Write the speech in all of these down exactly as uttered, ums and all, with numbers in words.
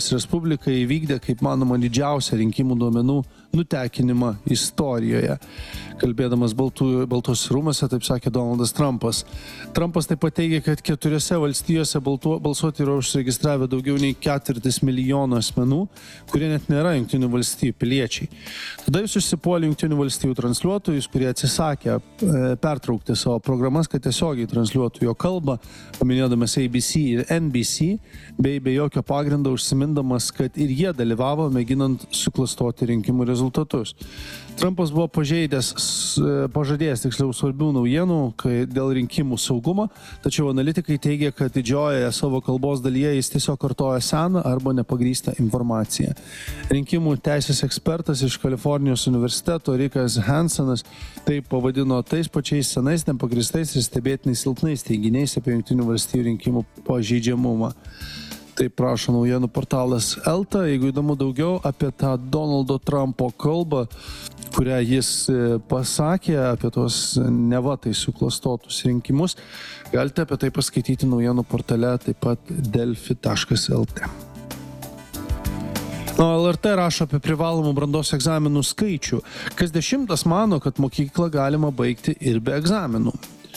Respublika įvykdė, kaip manoma, didžiausią rinkimų duomenų nutekinimą istorijoje. Kalbėdamas Baltų, Baltos rūmuose, taip sakė Donaldas Trumpas. Trumpas taip pat teigė, kad keturiose valstijose baltu, balsuoti yra užsiregistravę daugiau nei ketvirtis milijono asmenų, kurie net nėra Jungtinių valstijų piliečiai. Tada jis užsipuolė Jungtinių valstijų transliuotojus, kurie atsisakė e, pertraukti savo programas, kad tiesiogiai transliuotų jo kalbą, paminėdamas A B C ir N B C, bei be jokio pagrindo užsimindamas, kad ir jie dalyvavo mėginant suklastoti rinkimų rezultatus. Trumpas buvo pažeidęs, pažadėjęs tiksliau svarbių naujienų, kai dėl rinkimų saugumo, tačiau analitikai teigia, kad didžiojoje savo kalbos dalyje jis tiesiog kartoja seną arba nepagrįstą informaciją. Rinkimų teisės ekspertas iš Kalifornijos universiteto Rikas Hansenas taip pavadino tais pačiais senais, nepagrįstais ir stebėtinai silpnais teiginiais apie Jungtinių valstijų rinkimų pažeidžiamumą. Taip prašo naujienų portalas Elta. Jeigu įdomu daugiau apie tą Donaldo Trumpo kalbą, kurią jis pasakė apie tos neva tai suklastotus rinkimus, galite apie tai paskaityti naujienų portale, taip pat delfi taškas lt. Nu, L R T rašo apie privalomų brandos egzaminų skaičių. Kas dešimtas mano, kad mokyklą galima baigti ir be egzaminų.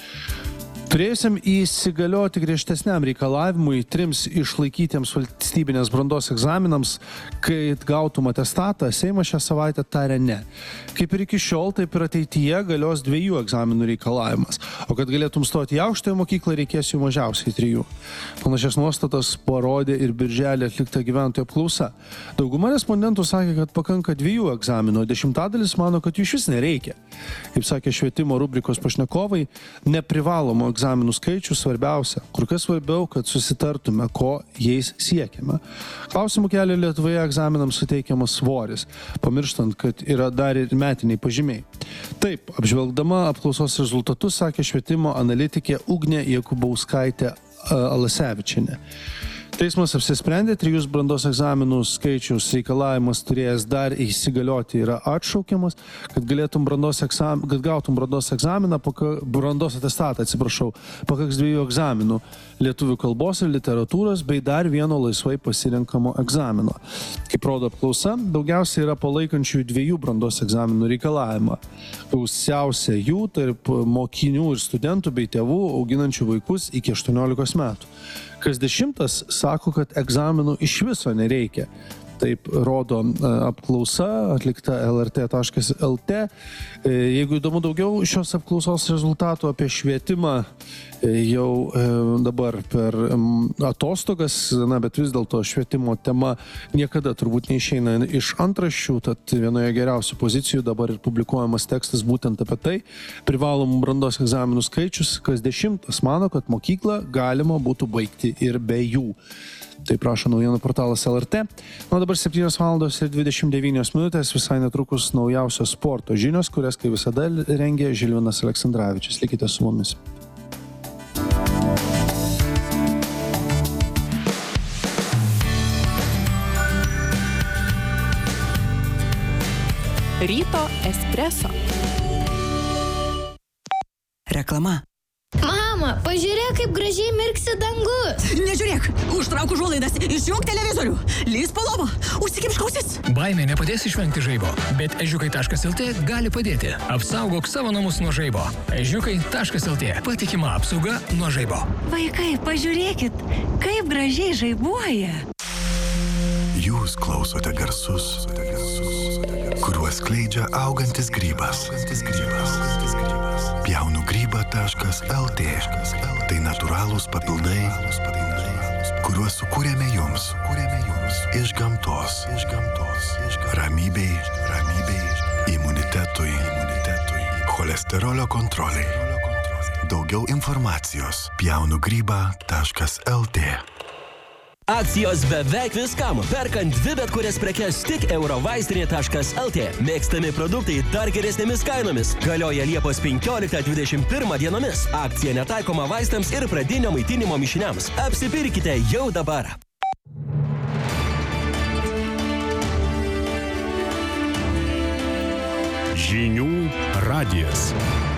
Turėjusiam įsigalioti griežtesniam reikalavimui trims išlaikytiems valstybinės brandos egzaminams, kai gautum atestatą, Seimas šią savaitę tarė ne. Kaip ir iki šiol, taip ir ateityje galios dviejų egzaminų reikalavimas, o kad galėtum stoti į aukštąją mokyklą, reikės jų mažiausiai trijų. Panašias nuostatas parodė ir birželį atlikta gyventojų apklausa. Dauguma respondentų sakė, kad pakanka dviejų egzaminų, o dešimtadalis mano, kad jų išvis nereikia. Kaip sakė švietimo rubrikos pašnekovai, neprivalomo egzaminų skaičių svarbiausia, kur kas svarbiau, kad susitartume, ko jais siekiame. Klausimų kelia Lietuvoje egzaminams suteikiamas svoris, pamirštant, kad yra dar ir metiniai pažymiai. Taip, apžvelgdama apklausos rezultatus, sakė švietimo analitikė Ugnė Jakubauskaitė Alasevičienė. Teismas apsisprendė, trijus brandos egzaminų skaičiaus reikalavimas turėjęs dar įsigalioti yra atšaukiamas, kad, galėtum brandos egzam, kad gautum brandos egzaminą, paka, brandos atestatą, atsiprašau, pakaks dviejų egzaminų lietuvių kalbos ir literatūros bei dar vieno laisvai pasirenkamo egzamino. Kaip rodo apklausa, daugiausiai yra palaikančių dviejų brandos egzaminų reikalavimą. Gausiausia jų tarp mokinių ir studentų bei tėvų auginančių vaikus iki aštuoniolikos metų. Kas dešimtas sako, kad egzaminų iš viso nereikia. Taip rodo apklausa atlikta L R T taškas L T. Jeigu įdomu daugiau šios apklausos rezultatų apie švietimą jau dabar per atostogas, na, bet vis dėlto švietimo tema niekada turbūt neišeina iš antraščių, tad vienoje geriausių pozicijų dabar ir publikuojamas tekstas būtent apie tai. Privalomų brandos egzaminų skaičius, kas dešimtas mano, kad mokyklą galima būtų baigti ir be jų. Tai prašo naujienų portalas L R T. Nu, dabar septynios valandos ir dvidešimt devynios minutės, visai netrukus naujausios sporto žinios, kurias, kaip visada, rengė Žilvinas Aleksandravičius. Likite su mumis. Ryto espreso. Reklama. Mama, pažiūrėk, kaip gražiai mirksi dangus. Nežiūrėk, užtrauk užuolaidas, išjunk televizorių, lįs po lova, užsikimšk ausis. Baimė nepadės išvengti žaibo, bet ežiukai taškas L T gali padėti. Apsaugok savo namus nuo žaibo. ežiukai taškas L T. Patikima apsauga nuo žaibo. Vaikai, pažiūrėkit, kaip gražiai žaibuoja. Jūs klausote garsus, kuriuos skleidžia augantis grybas. Pjaunu grybą taškas L T. Tai natūralūs papildai, kuriuos sukūrėme jums iš gamtos. Ramybei, ramybei, imunitetui, cholesterolio kontroliai. Daugiau informacijos pjaunu grybą taškas L T. Akcijos beveik viskam. Perkant dvi bet kurias prekes tik eurovaistinė taškas L T. Mėgstami produktai dar geresnėmis kainomis. Galioja Liepos penkioliktą dvidešimt pirmą dienomis. Akcija netaikoma vaistams ir pradinio maitinimo mišiniams. Apsipirkite jau dabar. Žinių radijas.